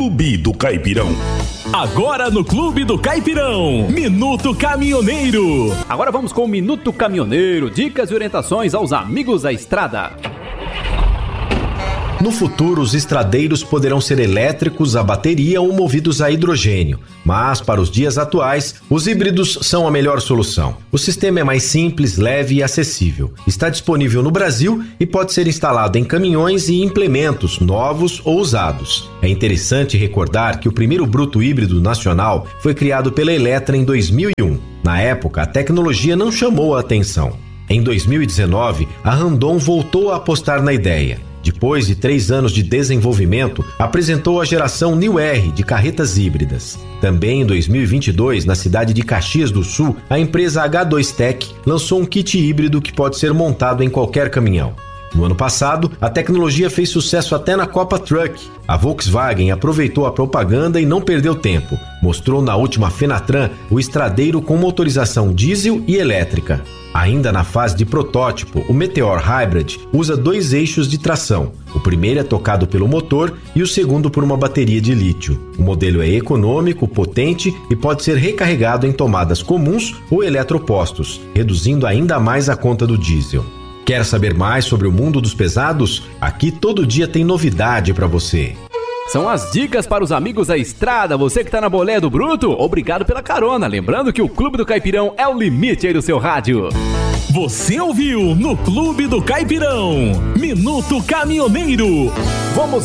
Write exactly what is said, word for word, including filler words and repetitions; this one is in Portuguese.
Clube do Caipirão. Agora no Clube do Caipirão, Minuto Caminhoneiro. Agora vamos com o Minuto Caminhoneiro, dicas e orientações aos amigos da estrada. No futuro, os estradeiros poderão ser elétricos a bateria ou movidos a hidrogênio, mas para os dias atuais, os híbridos são a melhor solução. O sistema é mais simples, leve e acessível. Está disponível no Brasil e pode ser instalado em caminhões e implementos novos ou usados. É interessante recordar que o primeiro bruto híbrido nacional foi criado pela Eletra em dois mil e um. Na época, a tecnologia não chamou a atenção. Em dois mil e dezenove, a Randon voltou a apostar na ideia. Depois de três anos de desenvolvimento, apresentou a geração New R de carretas híbridas. Também em dois mil e vinte e dois, na cidade de Caxias do Sul, a empresa agá dois Tech lançou um kit híbrido que pode ser montado em qualquer caminhão. No ano passado, a tecnologia fez sucesso até na Copa Truck. A Volkswagen aproveitou a propaganda e não perdeu tempo. Mostrou na última Fenatran o estradeiro com motorização diesel e elétrica. Ainda na fase de protótipo, o Meteor Hybrid usa dois eixos de tração. O primeiro é tocado pelo motor e o segundo por uma bateria de lítio. O modelo é econômico, potente e pode ser recarregado em tomadas comuns ou eletropostos, reduzindo ainda mais a conta do diesel. Quer saber mais sobre o mundo dos pesados? Aqui todo dia tem novidade para você. São as dicas para os amigos da estrada. Você que está na boleia do Bruto, obrigado pela carona. Lembrando que o Clube do Caipirão é o limite aí do seu rádio. Você ouviu no Clube do Caipirão, Minuto Caminhoneiro. Vamos